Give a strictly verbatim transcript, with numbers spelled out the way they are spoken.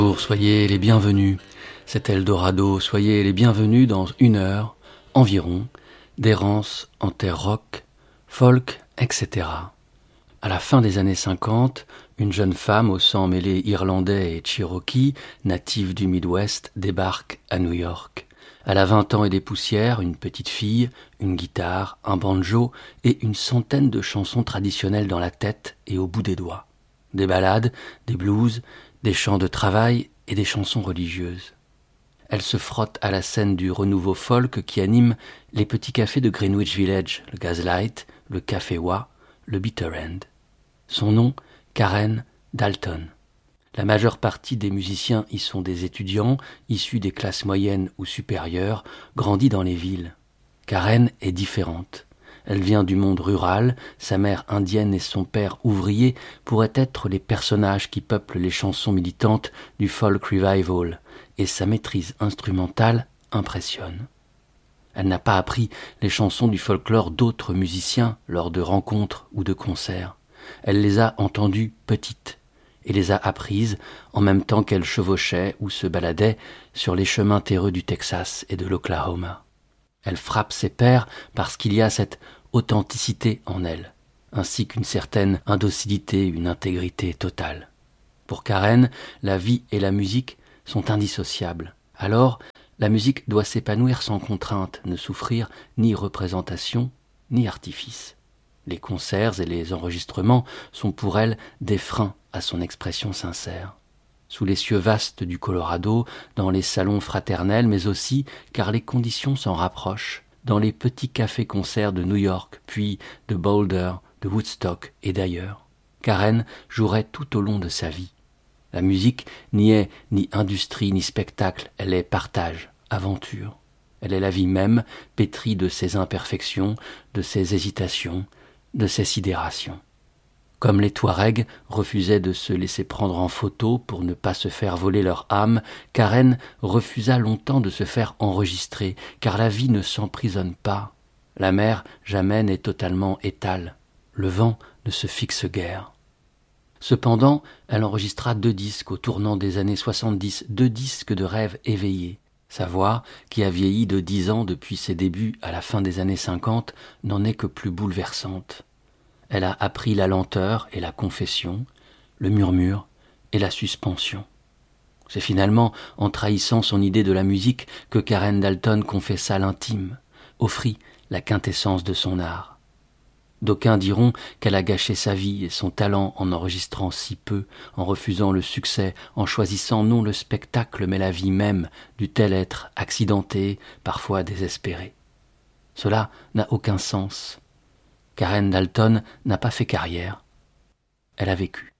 Bonjour, soyez les bienvenus. C'est Eldorado, soyez les bienvenus dans une heure environ d'errance en terre rock, folk, et cetera. À la fin des années cinquante, une jeune femme au sang mêlé irlandais et cherokee, native du Midwest, débarque à New York. Elle a vingt ans et des poussières, une petite fille, une guitare, un banjo et une centaine de chansons traditionnelles dans la tête et au bout des doigts. Des ballades, des blues, des chants de travail et des chansons religieuses. Elle se frotte à la scène du renouveau folk qui anime les petits cafés de Greenwich Village, le Gaslight, le Café Wa, le Bitter End. Son nom, Karen Dalton. La majeure partie des musiciens y sont des étudiants, issus des classes moyennes ou supérieures, grandis dans les villes. Karen est différente. Elle vient du monde rural, sa mère indienne et son père ouvrier pourraient être les personnages qui peuplent les chansons militantes du folk revival, et sa maîtrise instrumentale impressionne. Elle n'a pas appris les chansons du folklore d'autres musiciens lors de rencontres ou de concerts. Elle les a entendues petites et les a apprises en même temps qu'elle chevauchait ou se baladait sur les chemins terreux du Texas et de l'Oklahoma. Elle frappe ses pairs parce qu'il y a cette authenticité en elle, ainsi qu'une certaine indocilité, une intégrité totale. Pour Karen, la vie et la musique sont indissociables. Alors, la musique doit s'épanouir sans contrainte, ne souffrir ni représentation, ni artifice. Les concerts et les enregistrements sont pour elle des freins à son expression sincère. Sous les cieux vastes du Colorado, dans les salons fraternels, mais aussi, car les conditions s'en rapprochent, dans les petits cafés-concerts de New York, puis de Boulder, de Woodstock et d'ailleurs. Karen jouerait tout au long de sa vie. La musique n'y est ni industrie ni spectacle, elle est partage, aventure. Elle est la vie même, pétrie de ses imperfections, de ses hésitations, de ses sidérations. Comme les Touaregs refusaient de se laisser prendre en photo pour ne pas se faire voler leur âme, Karen refusa longtemps de se faire enregistrer, car la vie ne s'emprisonne pas. La mer jamais n'est totalement étale. Le vent ne se fixe guère. Cependant, elle enregistra deux disques au tournant des années soixante-dix, deux disques de rêve éveillés. Sa voix, qui a vieilli de dix ans depuis ses débuts à la fin des années cinquante, n'en est que plus bouleversante. Elle a appris la lenteur et la confession, le murmure et la suspension. C'est finalement en trahissant son idée de la musique que Karen Dalton confessa l'intime, offrit la quintessence de son art. D'aucuns diront qu'elle a gâché sa vie et son talent en enregistrant si peu, en refusant le succès, en choisissant non le spectacle mais la vie même, dût-elle être accidentée, parfois désespérée. Cela n'a aucun sens. Karen Dalton n'a pas fait carrière, elle a vécu.